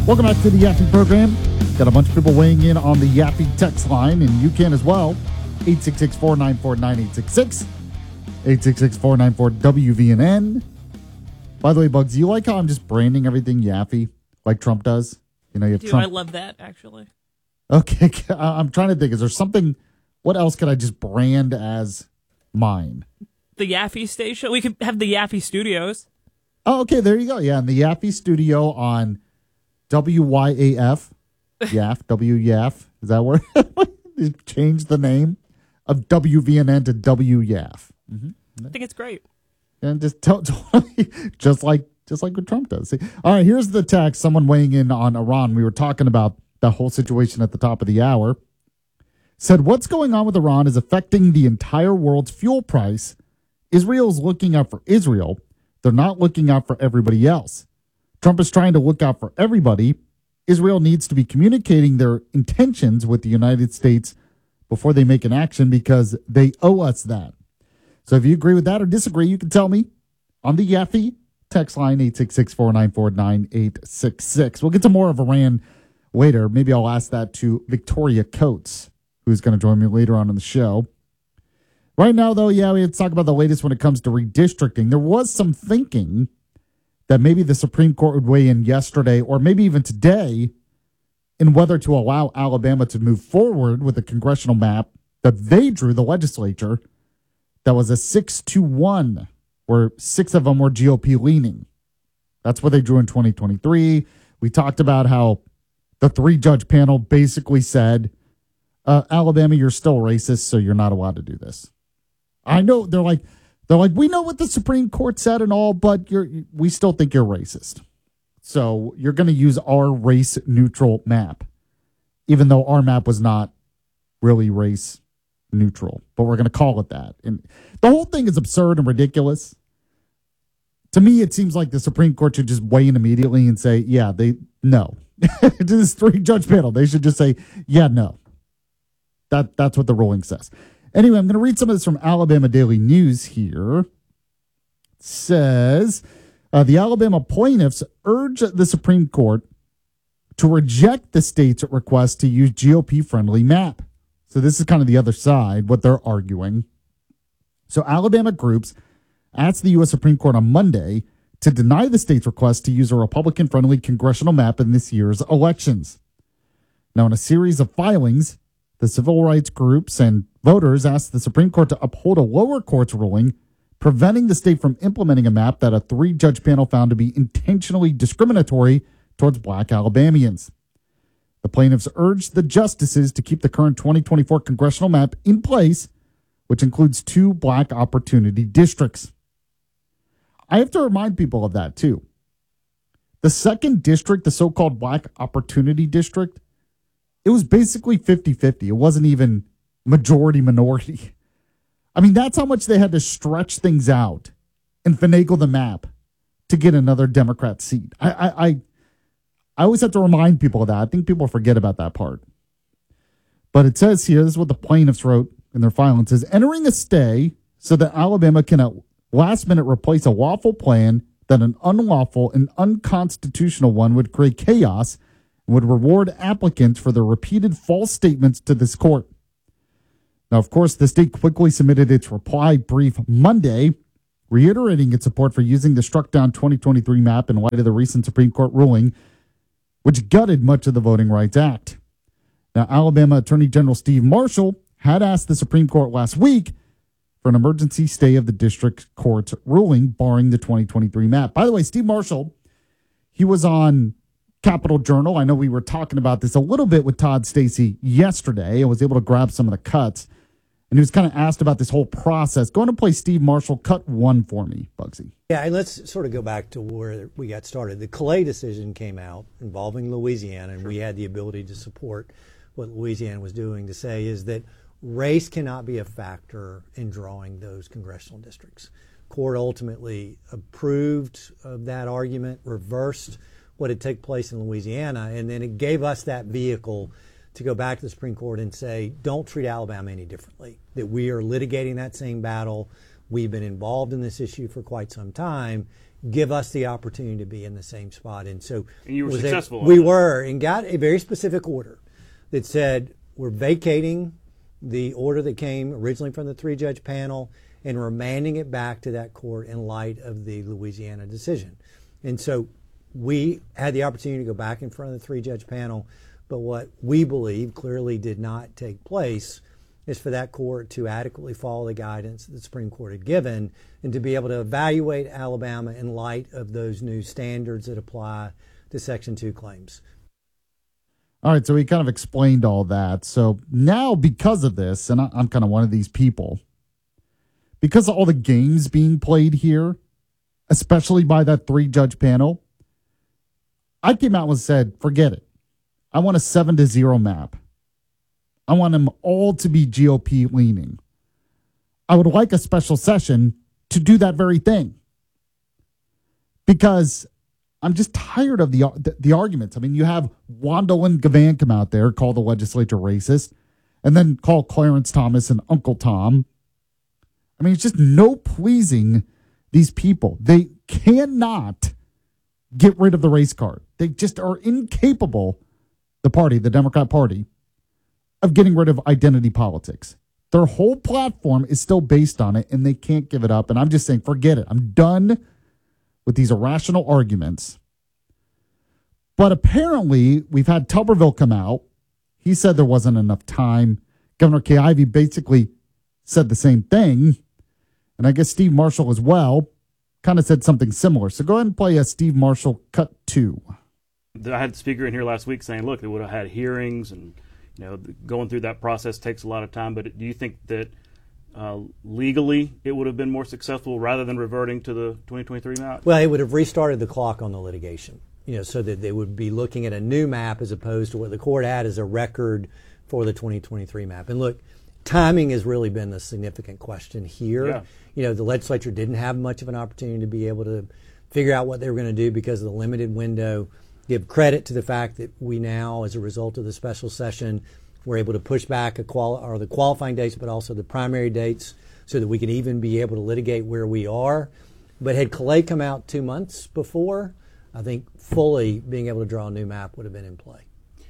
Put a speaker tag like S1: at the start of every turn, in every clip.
S1: Welcome back to the Yappy program. Got a bunch of people weighing in on the Yappy text line, and you can as well. 866-494-9866. 866-494-WVNN. By the way, Bugs, you like how I'm just branding everything Yappy like Trump does? You know, you have Trump.
S2: I love that, actually.
S1: Okay, I'm trying to think. Is there something, what else could I just brand as mine?
S2: The Yaffy station? We could have the Yaffy Studios.
S1: Oh, okay, there you go. Yeah, and the Yaffy Studio on WYAF. YAF, WYAF. Is that where you changed the name of WVNN to WYAF?
S2: I think it's great.
S1: And just just like what Trump does. See? All right, here's the text. Someone weighing in on Iran. We were talking about the whole situation at the top of the hour. Said, what's going on with Iran is affecting the entire world's fuel price. Israel's looking out for Israel. They're not looking out for everybody else. Trump is trying to look out for everybody. Israel needs to be communicating their intentions with the United States before they make an action because they owe us that. So if you agree with that or disagree, you can tell me on the Yaffy text line, 866-494-9866. We'll get to more of Iran later. Maybe I'll ask that to Victoria Coates, who's going to join me later on in the show. Right now, though, yeah, we had to talk about the latest when it comes to redistricting. There was some thinking that maybe the Supreme Court would weigh in yesterday or maybe even today in whether to allow Alabama to move forward with a congressional map that they drew, the legislature, that was a 6-1, where 6 of them were GOP leaning. That's what they drew in 2023. We talked about how the 3-judge panel basically said, Alabama, you're still racist, so you're not allowed to do this. I know they're like, we know what the Supreme Court said and all, but we still think you're racist. So you're going to use our race neutral map, even though our map was not really race neutral, but we're going to call it that. And the whole thing is absurd and ridiculous. To me, it seems like the Supreme Court should just weigh in immediately and say, yeah, no. To this 3-judge panel, they should just say, yeah, no. That's what the ruling says. Anyway, I'm going to read some of this from Alabama Daily News here. It says, the Alabama plaintiffs urge the Supreme Court to reject the state's request to use GOP-friendly map. So this is kind of the other side, what they're arguing. So Alabama groups asked the U.S. Supreme Court on Monday to deny the state's request to use a Republican-friendly congressional map in this year's elections. Now, in a series of filings, the civil rights groups and voters asked the Supreme Court to uphold a lower court's ruling preventing the state from implementing a map that a 3-judge panel found to be intentionally discriminatory towards black Alabamians. The plaintiffs urged the justices to keep the current 2024 congressional map in place, which includes 2 black opportunity districts. I have to remind people of that, too. The 2nd district, the so-called black opportunity district, it was basically 50-50. It wasn't even majority-minority. I mean, that's how much they had to stretch things out and finagle the map to get another Democrat seat. I always have to remind people of that. I think people forget about that part. But it says here, this is what the plaintiffs wrote in their filing. It says, entering a stay so that Alabama can at last minute replace a lawful plan that an unlawful and unconstitutional one would create chaos and would reward applicants for their repeated false statements to this court. Now, of course, the state quickly submitted its reply brief Monday, reiterating its support for using the struck-down 2023 map in light of the recent Supreme Court ruling, which gutted much of the Voting Rights Act. Now, Alabama Attorney General Steve Marshall had asked the Supreme Court last week for an emergency stay of the district court's ruling barring the 2023 map. By the way, Steve Marshall, he was on Capital Journal. I know we were talking about this a little bit with Todd Stacey yesterday. I was able to grab some of the cuts. And he was kind of asked about this whole process. Go on and play Steve Marshall, cut 1 for me, Bugsy.
S3: Yeah, and let's sort of go back to where we got started. The Clay decision came out involving Louisiana, and we had the ability to support what Louisiana was doing, to say is that race cannot be a factor in drawing those congressional districts. Court ultimately approved of that argument, reversed what had taken place in Louisiana, and then it gave us that vehicle to go back to the Supreme Court and say, don't treat Alabama any differently, that we are litigating that same battle. We've been involved in this issue for quite some time. give us the opportunity to be in the same spot. And so
S4: and you were successful.
S3: We were, and got a very specific order that said we're vacating the order that came originally from the 3-judge panel and remanding it back to that court in light of the Louisiana decision. And so we had the opportunity to go back in front of the 3-judge panel, but what we believe clearly did not take place is for that court to adequately follow the guidance that the Supreme Court had given and to be able to evaluate Alabama in light of those new standards that apply to Section 2 claims.
S1: All right, so he kind of explained all that. So now because of this, and I'm kind of one of these people, because of all the games being played here, especially by that 3-judge panel, I came out and said, forget it. I want a 7-0 map. I want them all to be GOP leaning. I would like a special session to do that very thing. Because I'm just tired of the arguments. I mean, you have Wandel Gavan come out there, call the legislature racist, and then call Clarence Thomas and Uncle Tom. I mean, it's just no pleasing these people. They cannot get rid of the race card. They just are incapable, the party, the Democrat Party, of getting rid of identity politics. Their whole platform is still based on it, and they can't give it up. And I'm just saying, forget it. I'm done with these irrational arguments. But apparently, we've had Tuberville come out. He said there wasn't enough time. Governor Kay Ivey basically said the same thing. And I guess Steve Marshall as well kind of said something similar. So go ahead and play a Steve Marshall cut 2.
S4: I had the speaker in here last week saying, look, they would have had hearings and, going through that process takes a lot of time. But do you think that legally it would have been more successful rather than reverting to the 2023 map?
S3: Well, it would have restarted the clock on the litigation, so that they would be looking at a new map as opposed to what the court had as a record for the 2023 map. And look, timing has really been the significant question here.
S4: Yeah.
S3: The legislature didn't have much of an opportunity to be able to figure out what they were going to do because of the limited window. Give credit to the fact that we now, as a result of the special session, were able to push back the qualifying dates, but also the primary dates, so that we can even be able to litigate where we are. But had Calais come out 2 months before, I think fully being able to draw a new map would have been in play.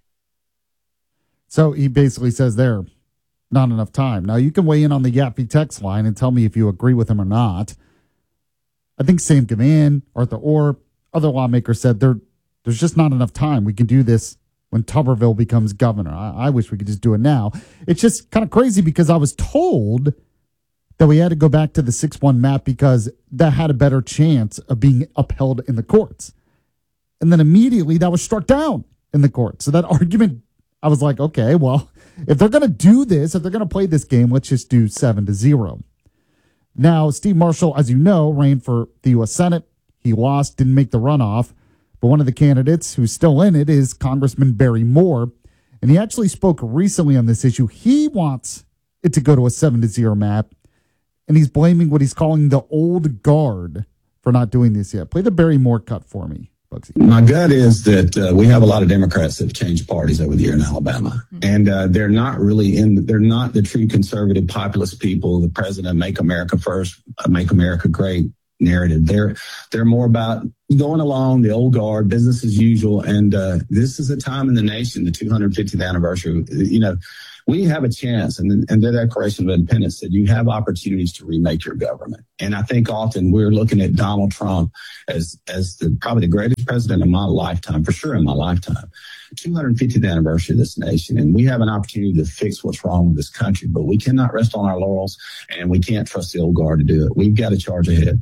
S1: So he basically says there, not enough time. Now, you can weigh in on the Yappy text line and tell me if you agree with him or not. I think Sam Gavan, Arthur Orr, other lawmakers said there's just not enough time. We can do this when Tuberville becomes governor. I wish we could just do it now. It's just kind of crazy because I was told that we had to go back to the 6-1 map because that had a better chance of being upheld in the courts. And then immediately that was struck down in the court. So that argument, I was like, okay, well, if they're going to do this, if they're going to play this game, let's just do 7-0. Now, Steve Marshall, as you know, ran for the U.S. Senate. He lost, didn't make the runoff. But one of the candidates who's still in it is Congressman Barry Moore. And he actually spoke recently on this issue. He wants it to go to a 7-0 map. And he's blaming what he's calling the old guard for not doing this yet. Play the Barry Moore cut for me, Bugsy.
S5: My gut is that we have a lot of Democrats that have changed parties over the year in Alabama. And they're not the true conservative populist people, the president, make America first, make America great narrative. They're more about going along the old guard, business as usual. And this is a time in the nation, the 250th anniversary. We have a chance, and the Declaration of Independence said you have opportunities to remake your government. And I think often we're looking at Donald Trump as probably the greatest president of my lifetime, for sure in my lifetime. 250th anniversary of this nation, and we have an opportunity to fix what's wrong with this country, but we cannot rest on our laurels, and we can't trust the old guard to do it. We've got to charge ahead.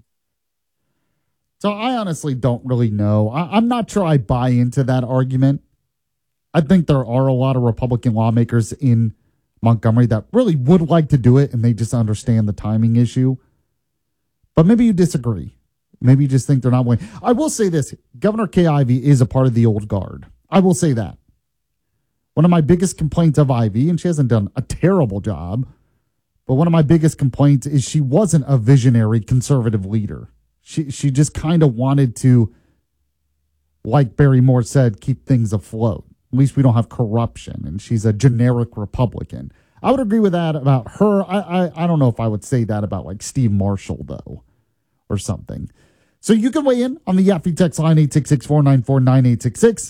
S1: So I honestly don't really know. I'm not sure I buy into that argument. I think there are a lot of Republican lawmakers in Montgomery that really would like to do it, and they just understand the timing issue. But maybe you disagree. Maybe you just think they're not willing. I will say this. Governor Kay Ivey is a part of the old guard. I will say that. One of my biggest complaints of Ivey, and she hasn't done a terrible job, but one of my biggest complaints is she wasn't a visionary conservative leader. She just kind of wanted to, like Barry Moore said, keep things afloat. At least we don't have corruption, and she's a generic Republican. I would agree with that about her. I don't know if I would say that about like Steve Marshall, though, or something. So you can weigh in on the Yaffe text line, 866-494-9866,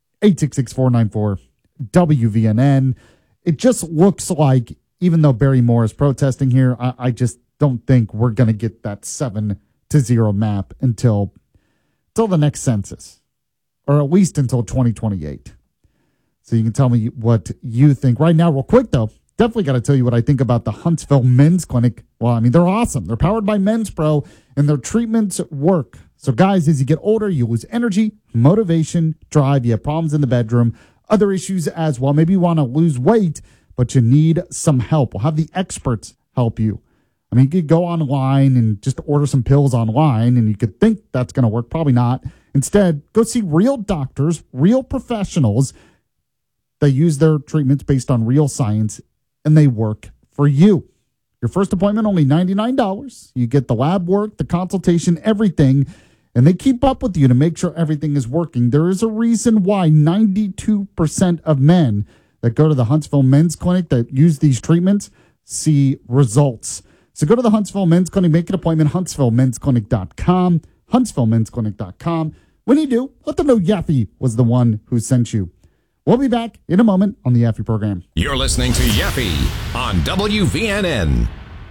S1: 866-494-WVNN. It just looks like, even though Barry Moore is protesting here, I just don't think we're going to get that 7-0 map until the next census, or at least until 2028. So you can tell me what you think. Right now, real quick, though, definitely got to tell you what I think about the Huntsville Men's Clinic. Well, I mean, they're awesome. They're powered by Men's Pro, and their treatments work. So, guys, as you get older, you lose energy, motivation, drive. You have problems in the bedroom, other issues as well. Maybe you want to lose weight, but you need some help. We'll have the experts help you. I mean, you could go online and just order some pills online, and you could think that's going to work. Probably not. Instead, go see real doctors, real professionals. They use their treatments based on real science, and they work for you. Your first appointment, only $99. You get the lab work, the consultation, everything, and they keep up with you to make sure everything is working. There is a reason why 92% of men that go to the Huntsville Men's Clinic that use these treatments see results. So go to the Huntsville Men's Clinic, make an appointment, HuntsvilleMen'sClinic.com, HuntsvilleMen'sClinic.com. When you do, let them know Yaffe was the one who sent you. We'll be back in a moment on the Yaffe program.
S6: You're listening to Yaffe on WVNN.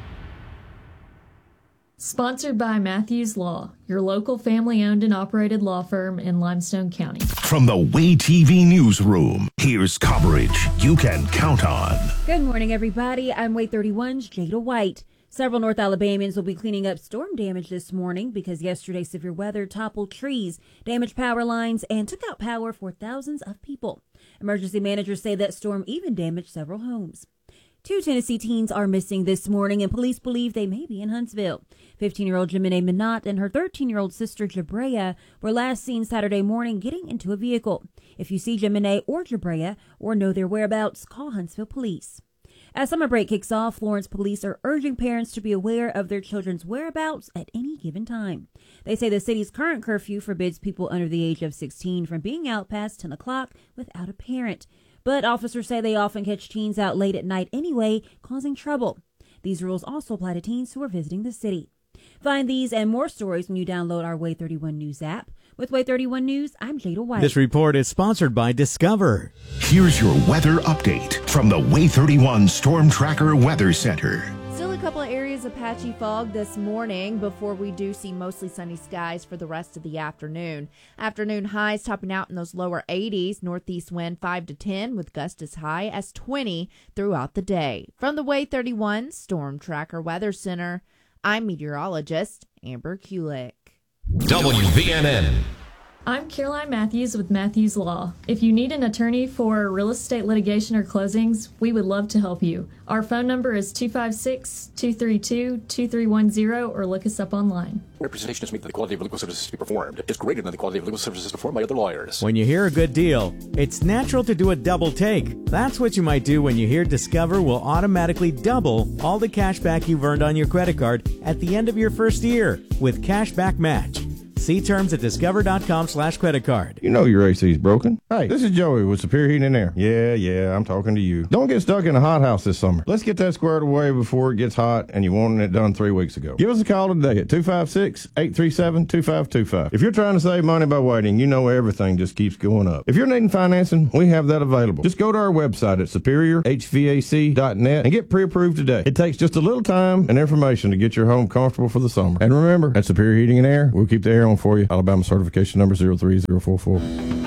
S7: Sponsored by Matthews Law, your local family-owned and operated law firm in Limestone County.
S8: From the Way TV newsroom, here's coverage you can count on.
S9: Good morning, everybody. I'm Way 31's Jada White. Several North Alabamians will be cleaning up storm damage this morning because yesterday's severe weather toppled trees, damaged power lines, and took out power for thousands of people. Emergency managers say that storm even damaged several homes. 2 Tennessee teens are missing this morning, and police believe they may be in Huntsville. 15-year-old Jemine Minot and her 13-year-old sister Jabrea were last seen Saturday morning getting into a vehicle. If you see Jemine or Jabrea or know their whereabouts, call Huntsville Police. As summer break kicks off, Florence police are urging parents to be aware of their children's whereabouts at any given time. They say the city's current curfew forbids people under the age of 16 from being out past 10 o'clock without a parent. But officers say they often catch teens out late at night anyway, causing trouble. These rules also apply to teens who are visiting the city. Find these and more stories when you download our Way 31 News app. With Way 31 News, I'm Jada White.
S10: This report is sponsored by Discover.
S8: Here's your weather update from the Way 31 Storm Tracker Weather Center.
S11: Still a couple of areas of patchy fog this morning before we do see mostly sunny skies for the rest of the afternoon. Afternoon highs topping out in those lower 80s, northeast wind 5 to 10 with gusts as high as 20 throughout the day. From the Way 31 Storm Tracker Weather Center, I'm meteorologist Amber Kulik.
S6: WVNN.
S7: I'm Caroline Matthews with Matthews Law. If you need an attorney for real estate litigation or closings, we would love to help you. Our phone number is 256-232-2310 or look us up online.
S12: Representation is made that the quality of legal services to be performed is greater than the quality of legal services performed by other lawyers.
S10: When you hear a good deal, it's natural to do a double take. That's what you might do when you hear Discover will automatically double all the cash back you've earned on your credit card at the end of your first year with Cashback Match. See terms at discover.com/credit card.
S13: You know your AC's broken. Hey, this is Joey with Superior Heating and Air. Yeah, I'm talking to you. Don't get stuck in a hot house this summer. Let's get that squared away before it gets hot and you wanted it done 3 weeks ago. Give us a call today at 256-837-2525. If you're trying to save money by waiting, you know everything just keeps going up. If you're needing financing, we have that available. Just go to our website at superiorhvac.net and get pre-approved today. It takes just a little time and information to get your home comfortable for the summer. And remember, at Superior Heating and Air, we'll keep the air on for you. Alabama certification number 03044.